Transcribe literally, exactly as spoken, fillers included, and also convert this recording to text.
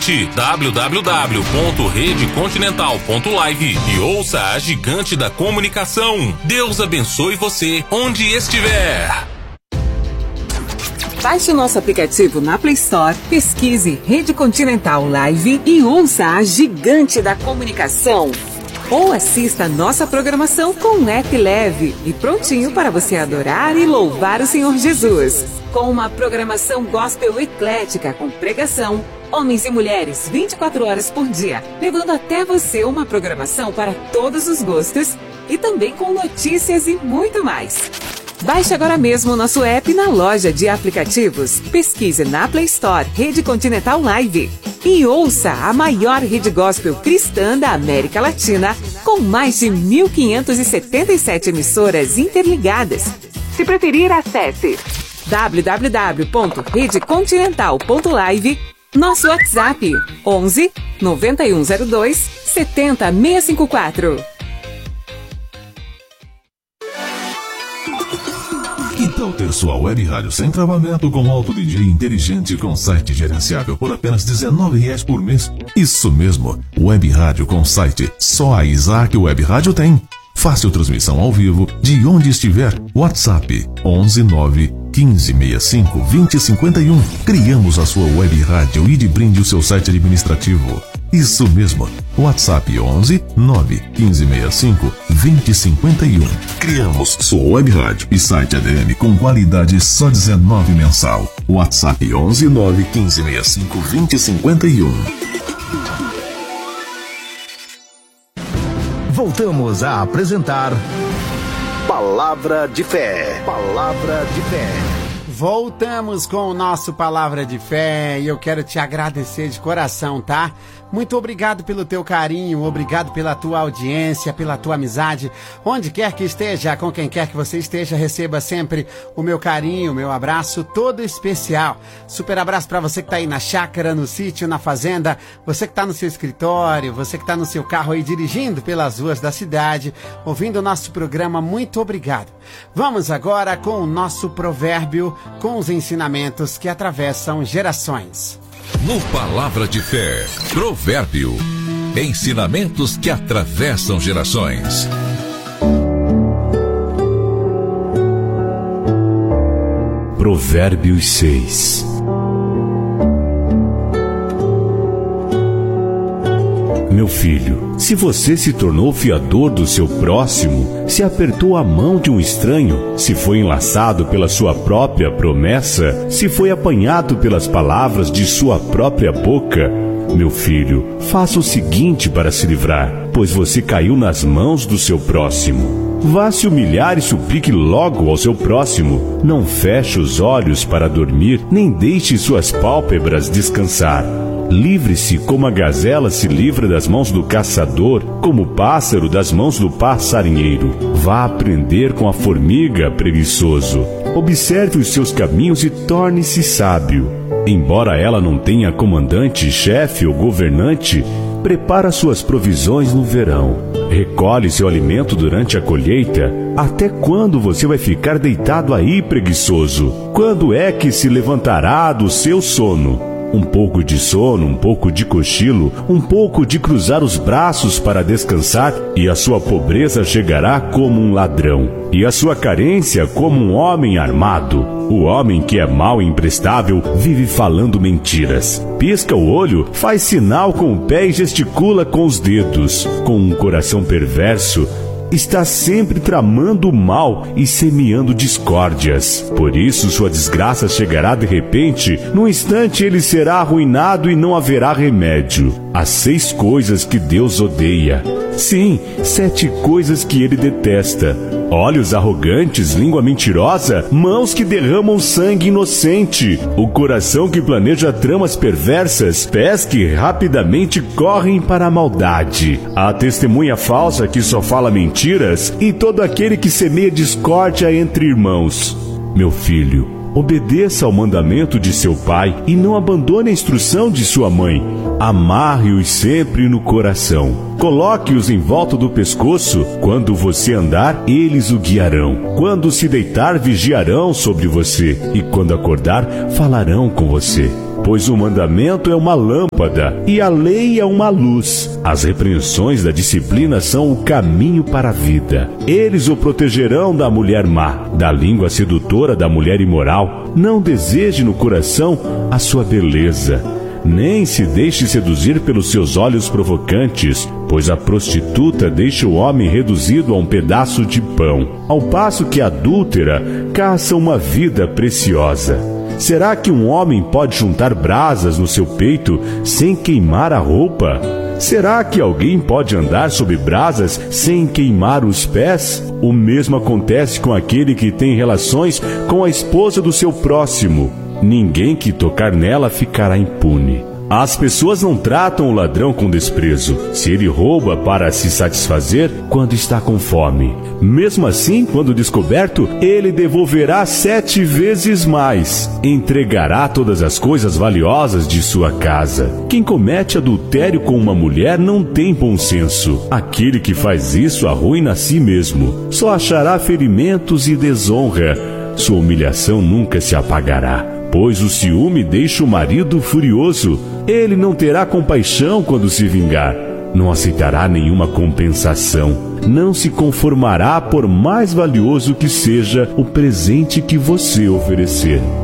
w w w ponto rede continental ponto live e ouça a gigante da comunicação. Deus abençoe você onde estiver. Baixe o nosso aplicativo na Play Store, pesquise Rede Continental Live e ouça a gigante da comunicação. Ou assista a nossa programação com um app leve e prontinho para você adorar e louvar o Senhor Jesus. Com uma programação gospel eclética com pregação, homens e mulheres vinte e quatro horas por dia, levando até você uma programação para todos os gostos e também com notícias e muito mais. Baixe agora mesmo o nosso app na loja de aplicativos. Pesquise na Play Store Rede Continental Live e ouça a maior rede gospel cristã da América Latina, com mais de mil quinhentas e setenta e sete emissoras interligadas. Se preferir, acesse w w w ponto rede continental ponto live, nosso WhatsApp onze, noventa e um zero dois, setenta, seiscentos e cinquenta e quatro. Que tal ter sua web rádio sem travamento com alto D J inteligente com site gerenciável por apenas dezenove reais por mês? Isso mesmo, web rádio com site. Só a Isaac Web Rádio tem. Fácil transmissão ao vivo de onde estiver. WhatsApp onze, nove, quinze, sessenta e cinco, vinte, cinquenta e um. Criamos a sua web rádio e de brinde o seu site administrativo. Isso mesmo, WhatsApp onze, nove, quinze, sessenta e cinco, vinte, cinquenta e um. Criamos sua web rádio e site A D M com qualidade só dezenove mensal. WhatsApp onze, nove, quinze, sessenta e cinco, vinte, cinquenta e um. Voltamos a apresentar Palavra de Fé. Palavra de Fé. Voltamos com o nosso Palavra de Fé e eu quero te agradecer de coração, tá? Muito obrigado pelo teu carinho, obrigado pela tua audiência, pela tua amizade. Onde quer que esteja, com quem quer que você esteja, receba sempre o meu carinho, o meu abraço todo especial. Super abraço para você que tá aí na chácara, no sítio, na fazenda, você que tá no seu escritório, você que tá no seu carro aí dirigindo pelas ruas da cidade, ouvindo o nosso programa, muito obrigado. Vamos agora com o nosso provérbio, com os ensinamentos que atravessam gerações. No Palavra de Fé, provérbio, ensinamentos que atravessam gerações. Provérbios seis. Meu filho, se você se tornou fiador do seu próximo, se apertou a mão de um estranho, se foi enlaçado pela sua própria promessa, se foi apanhado pelas palavras de sua própria boca, meu filho, faça o seguinte para se livrar, pois você caiu nas mãos do seu próximo. Vá se humilhar e suplique logo ao seu próximo. Não feche os olhos para dormir, nem deixe suas pálpebras descansar. Livre-se como a gazela se livra das mãos do caçador, como o pássaro das mãos do passarinheiro. Vá aprender com a formiga, preguiçoso. Observe os seus caminhos e torne-se sábio. Embora ela não tenha comandante, chefe ou governante, prepara suas provisões no verão. Recolhe seu alimento durante a colheita. Até quando você vai ficar deitado aí, preguiçoso? Quando é que se levantará do seu sono? Um pouco de sono, um pouco de cochilo, um pouco de cruzar os braços para descansar, e a sua pobreza chegará como um ladrão, e a sua carência como um homem armado. O homem que é mau e imprestável vive falando mentiras. Pisca o olho, faz sinal com o pé e gesticula com os dedos. Com um coração perverso, está sempre tramando o mal e semeando discórdias. Por isso sua desgraça chegará de repente, num instante ele será arruinado e não haverá remédio. Há seis coisas que Deus odeia. Sim, sete coisas que ele detesta: olhos arrogantes, língua mentirosa, mãos que derramam sangue inocente, o coração que planeja tramas perversas, pés que rapidamente correm para a maldade, a testemunha falsa que só fala mentiras e todo aquele que semeia discórdia entre irmãos. Meu filho, obedeça ao mandamento de seu pai e não abandone a instrução de sua mãe. Amarre-os sempre no coração. Coloque-os em volta do pescoço. Quando você andar, eles o guiarão. Quando se deitar, vigiarão sobre você. E quando acordar, falarão com você. pois o mandamento é uma lâmpada e a lei é uma luz. As repreensões da disciplina são o caminho para a vida. Eles o protegerão da mulher má, da língua sedutora da mulher imoral. Não deseje no coração a sua beleza, nem se deixe seduzir pelos seus olhos provocantes, pois a prostituta deixa o homem reduzido a um pedaço de pão, ao passo que a adúltera caça uma vida preciosa. Será que um homem pode juntar brasas no seu peito sem queimar a roupa? Será que alguém pode andar sob brasas sem queimar os pés? O mesmo acontece com aquele que tem relações com a esposa do seu próximo. Ninguém que tocar nela ficará impune. As pessoas não tratam o ladrão com desprezo, se ele rouba para se satisfazer quando está com fome. Mesmo assim, quando descoberto, ele devolverá sete vezes mais. Entregará todas as coisas valiosas de sua casa. Quem comete adultério com uma mulher não tem bom senso. Aquele que faz isso arruina a si mesmo. Só achará ferimentos e desonra. Sua humilhação nunca se apagará, pois o ciúme deixa o marido furioso. Ele não terá compaixão quando se vingar. Não aceitará nenhuma compensação. Não se conformará por mais valioso que seja o presente que você oferecer.